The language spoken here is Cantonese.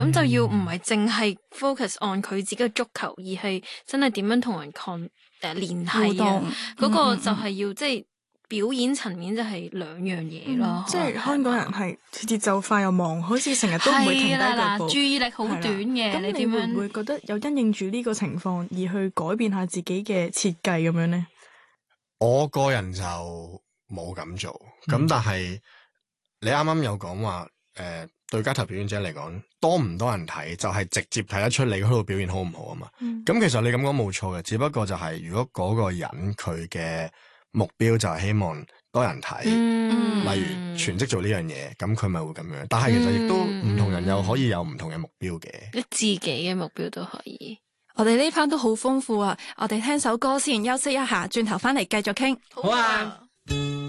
咁就要唔係淨係 focus on 佢自己嘅足球，而係真係點樣同人聯繫啊？嗰個就係要即係表演層面就係兩樣嘢咯。 即係香港人係節奏快又忙，好似成日都唔會停低腳步， 注意力好短嘅。 咁你會唔會覺得有因應住呢個情況而去改變下自己嘅設計咁樣呢？ 我個人就冇咁做，咁但係你啱啱有講話對街頭表演者嚟講，多唔多人睇就係直接睇得出你嗰度表現好唔好啊嘛。咁其實你咁講冇錯嘅，只不過就係如果嗰個人佢嘅目標就係希望多人睇，例如全職做呢樣嘢，咁佢咪會咁樣。但係其實亦都唔同人又可以有唔同嘅目標嘅， 你自己嘅目標都可以。 我哋呢 part 都好豐富啊！我哋聽首歌先，休息一下，轉頭翻嚟繼續傾。 好啊。